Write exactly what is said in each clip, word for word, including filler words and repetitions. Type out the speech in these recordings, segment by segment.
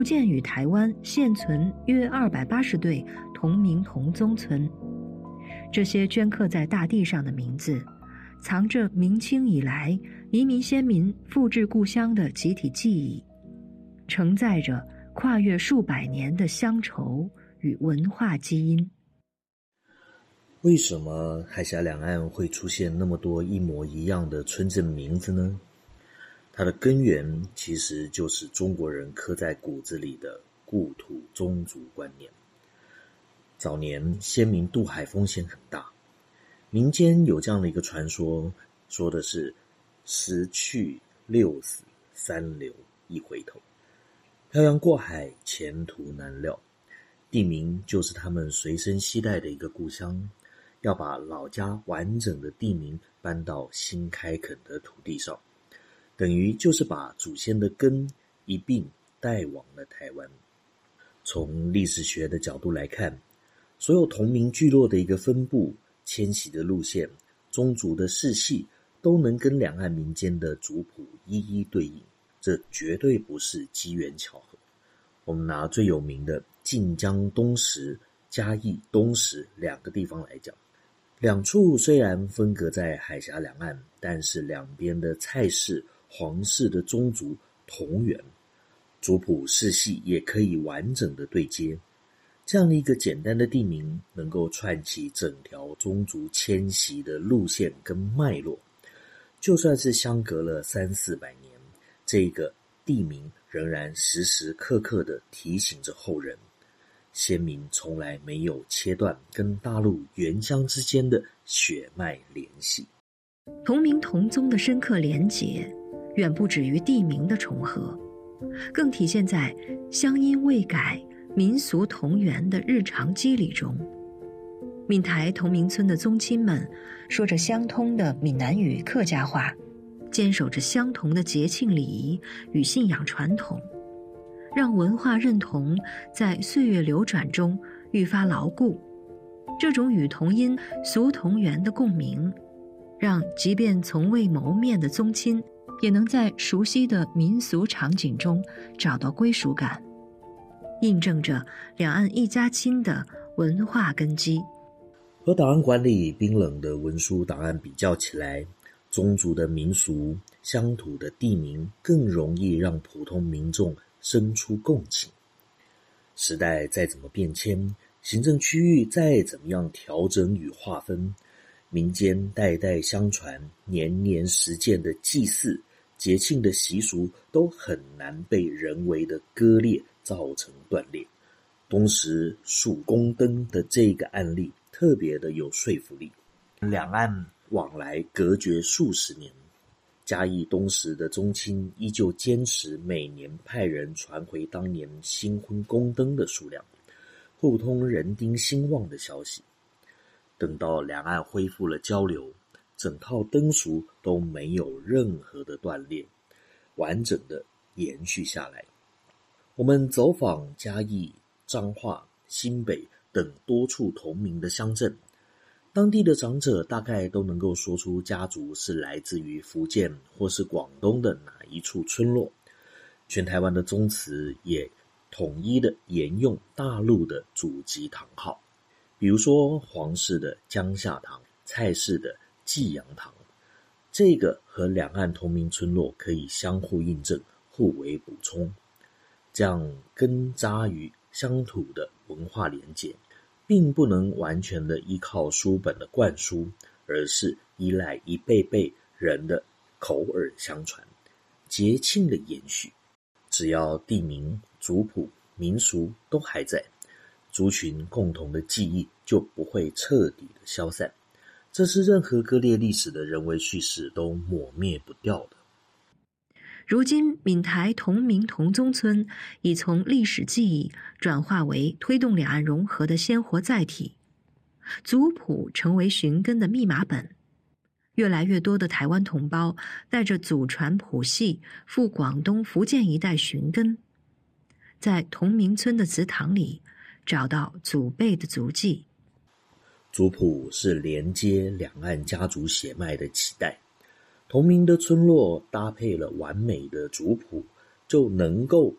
福建与台湾现存约二百八十对同名同宗村，这些镌刻在大地上的名字，藏着明清以来移民先民复制故乡的集体记忆，承载着跨越数百年的乡愁与文化基因。 为什么海峡两岸会出现那么多一模一样的村镇名字呢？它的根源其实就是中国人刻在骨子里的故土宗族观念。早年先民渡海风险很大，民间有这样的一个传说，说的是十去六死三留一回头，漂洋过海前途难料，地名就是他们随身携带的一个故乡，要把老家完整的地名搬到新开垦的土地上，等于就是把祖先的根一并带往了台湾。从历史学的角度来看，所有同名聚落的一个分布、迁徙的路线、宗族的世系，都能跟两岸民间的族谱一一对应，这绝对不是机缘巧合。我们拿最有名的晋江东石、嘉义东石两个地方来讲，两处虽然分隔在海峡两岸，但是两边的蔡氏、黄氏的宗族同源，族谱世系也可以完整的对接。这样的一个简单的地名，能够串起整条宗族迁徙的路线跟脉络。就算是相隔了三四百年，这个地名仍然时时刻刻地提醒着后人，先民从来没有切断跟大陆原乡之间的血脉联系。 同名同宗的深刻连结，远不止于地名的重合，更体现在乡音未改、民俗同源的日常肌理中。闽台同名村的宗亲们说着相通的闽南语客家话，坚守着相同的节庆礼仪与信仰传统，让文化认同在岁月流转中愈发牢固。这种与同音俗同源的共鸣，让即便从未谋面的宗亲，也能在熟悉的民俗场景中找到归属感，印证着两岸一家亲的文化根基。 和档案馆里冰冷的文书档案比较起来，宗族的民俗、乡土的地名更容易让普通民众生出共情。时代再怎么变迁，行政区域再怎么样调整与划分，民间代代相传、年年实践的祭祀、节庆的习俗都很难被人为的割裂造成断裂。东石树宫灯的这个案例特别的有说服力。两岸往来隔绝数十年，嘉义东石的宗亲依旧坚持每年派人传回当年新婚宫灯的数量，互通人丁兴旺的消息。等到两岸恢复了交流，整套灯俗都没有任何的断裂，完整的延续下来。我们走访嘉义、彰化、新北等多处同名的乡镇，当地的长者大概都能够说出家族是来自于福建或是广东的哪一处村落。全台湾的宗祠也统一的沿用大陆的祖籍堂号，比如说黄氏的江夏堂、蔡氏的济阳堂，这个和两岸同名村落可以相互印证、互为补充，这样根扎于乡土的文化连结，并不能完全的依靠书本的灌输，而是依赖一辈辈人的口耳相传、节庆的延续。只要地名、族谱、民俗都还在，族群共同的记忆就不会彻底的消散，这是任何割裂历史的人为叙事都抹灭不掉的。 如今闽台同名同宗村已从历史记忆转化为推动两岸融合的鲜活载体，族谱成为寻根的密码本。越来越多的台湾同胞带着祖传谱系赴广东、福建一带寻根，在同名村的祠堂里找到祖辈的足迹。 族谱是连接两岸家族血脉的脐带，同名的村落搭配了完美的族谱，就能够把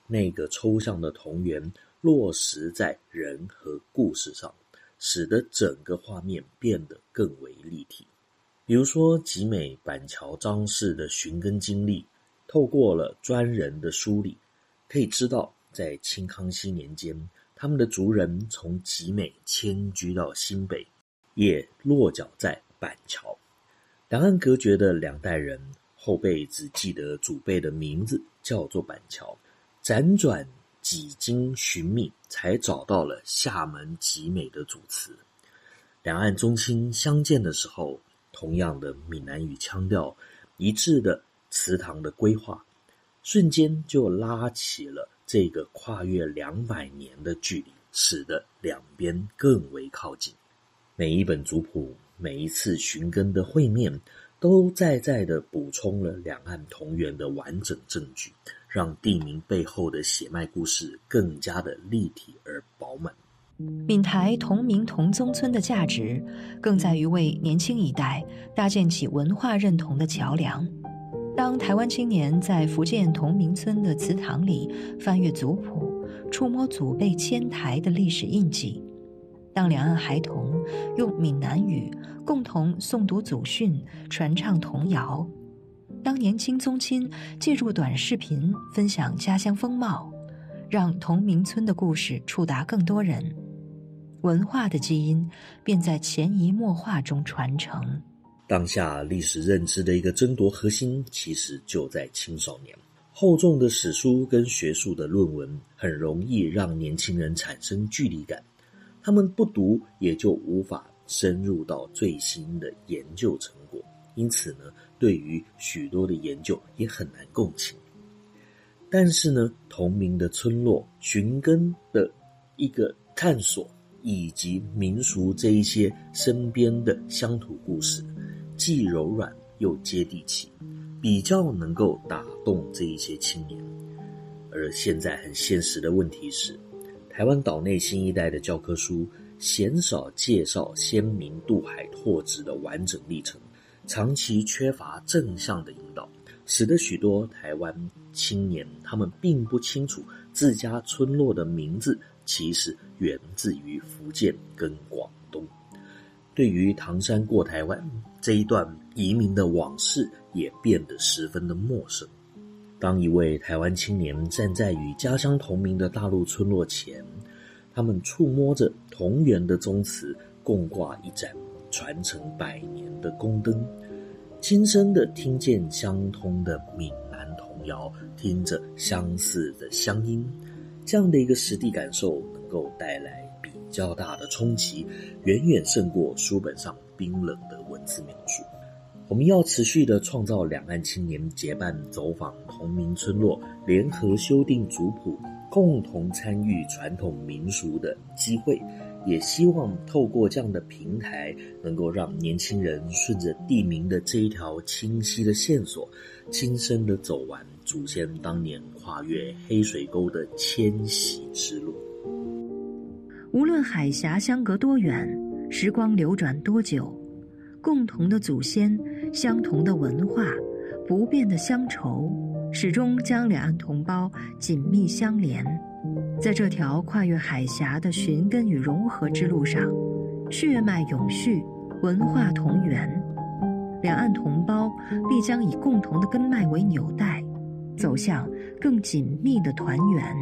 那个抽象的同源落实在人和故事上，使得整个画面变得更为立体。比如说集美、板桥、张氏的寻根经历，透过了专人的梳理，可以知道在清康熙年间，他们的族人从集美迁居到新北，也落脚在板桥。两岸隔绝的两代人，后辈只记得祖辈的名字叫做板桥，辗转几经寻觅，才找到了厦门集美的主词。两岸宗亲相见的时候，同样的闽南语腔调，一致的祠堂的规划，瞬间就拉起了这个跨越两百年的距离，使得两边更为靠近。每一本族谱，每一次寻根的会面，都在在地补充了两岸同源的完整证据，让地名背后的血脉故事更加的立体而饱满。 闽台同名同宗村的价值，更在于为年轻一代搭建起文化认同的桥梁。当台湾青年在福建同名村的祠堂里翻阅族谱，触摸祖辈迁台的历史印记；当两岸孩童用闽南语共同诵读祖训、传唱童谣；当年轻宗亲借助短视频分享家乡风貌，让同名村的故事触达更多人，文化的基因便在潜移默化中传承。 当下历史认知的一个争夺核心，其实就在青少年。厚重的史书跟学术的论文，很容易让年轻人产生距离感，他们不读也就无法深入到最新的研究成果，因此呢，对于许多的研究也很难共情。但是呢，同名的村落寻根的一个探索，以及民俗这一些身边的乡土故事，既柔软又接地气，比较能够打动这一些青年。而现在很现实的问题是，台湾岛内新一代的教科书鲜少介绍先民渡海拓殖的完整历程，长期缺乏正向的引导，使得许多台湾青年他们并不清楚自家村落的名字其实源自于福建跟广东。对于唐山过台湾这一段移民的往事，也变得十分的陌生。当一位台湾青年站在与家乡同名的大陆村落前，他们触摸着同源的宗祠，共挂一盏传承百年的宫灯，亲身的听见相通的闽南童谣，听着相似的乡音，这样的一个实地感受能够带来比较大的冲击，远远胜过书本上冰冷的文字描述。我们要持续的创造两岸青年结伴走访同名村落，联合修订族谱，共同参与传统民俗的机会，也希望透过这样的平台，能够让年轻人顺着地名的这一条清晰的线索，亲身的走完祖先当年跨越黑水沟的迁徙之路。 无论海峡相隔多远，时光流转多久，共同的祖先，相同的文化，不变的乡愁，始终将两岸同胞紧密相连。在这条跨越海峡的寻根与融合之路上，血脉永续，文化同源，两岸同胞必将以共同的根脉为纽带，走向更紧密的团圆。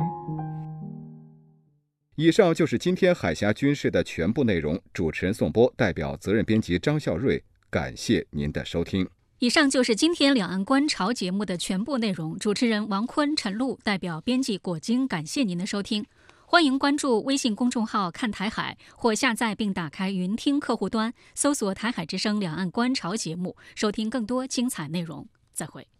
以上就是今天海峡军事的全部内容。主持人宋波代表责任编辑张孝瑞，感谢您的收听。 以上就是今天两岸观潮节目的全部内容。主持人王坤、陈露代表编辑果金，感谢您的收听。欢迎关注微信公众号看台海，或下载并打开云听客户端，搜索台海之声两岸观潮节目，收听更多精彩内容。再会。